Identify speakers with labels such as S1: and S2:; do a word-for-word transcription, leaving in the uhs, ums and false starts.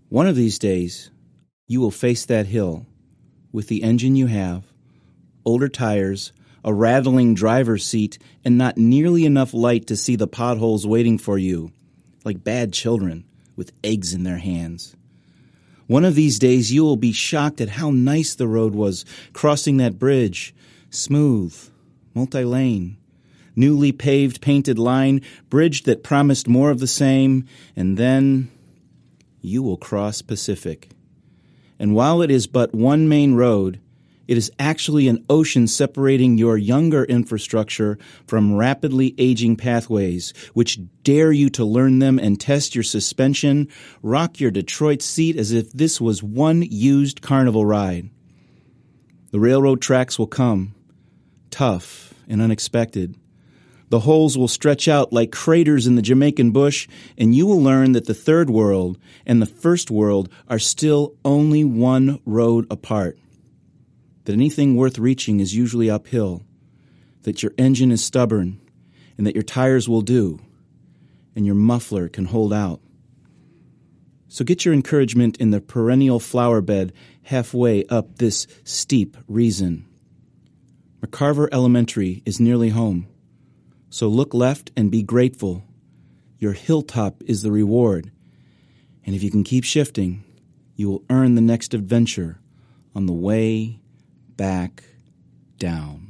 S1: One of these days, you will face that hill with the engine you have, older tires, a rattling driver's seat, and not nearly enough light to see the potholes waiting for you, like bad children with eggs in their hands. One of these days you will be shocked at how nice the road was crossing that bridge, smooth, multi-lane, newly paved painted line, bridge that promised more of the same, and then you will cross Pacific. And while it is but one main road, it is actually an ocean separating your younger infrastructure from rapidly aging pathways, which dare you to learn them and test your suspension, rock your Detroit seat as if this was one used carnival ride. The railroad tracks will come, tough and unexpected. The holes will stretch out like craters in the Jamaican bush, and you will learn that the third world and the first world are still only one road apart. That anything worth reaching is usually uphill, that your engine is stubborn, and that your tires will do, and your muffler can hold out. So get your encouragement in the perennial flower bed halfway up this steep reason. McCarver Elementary is nearly home, so look left and be grateful. Your hilltop is the reward, and if you can keep shifting, you will earn the next adventure on the way back down.